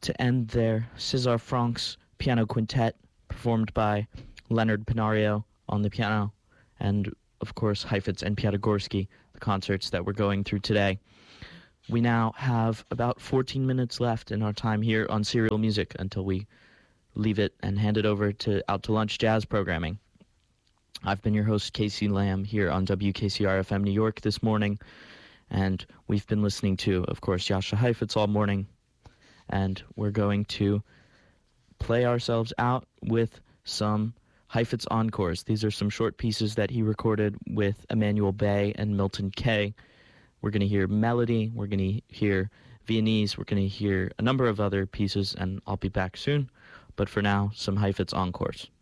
To end there, César Franck's Piano Quintet, performed by Leonard Pinario on the piano, and of course Heifetz and Piatigorsky, the concerts that we're going through today. We now have about 14 minutes left in our time here on Serial Music until we leave it and hand it over to Out to Lunch Jazz programming. I've been your host, Casey Lamb, here on WKCR-FM New York this morning, and we've been listening to, of course, Jascha Heifetz all morning, and we're going to play ourselves out with some Heifetz encores. These are some short pieces that he recorded with Emmanuel Bay and Milton Kay. We're going to hear melody, we're going to hear Viennese, we're going to hear a number of other pieces, and I'll be back soon. But for now, some Heifetz encores.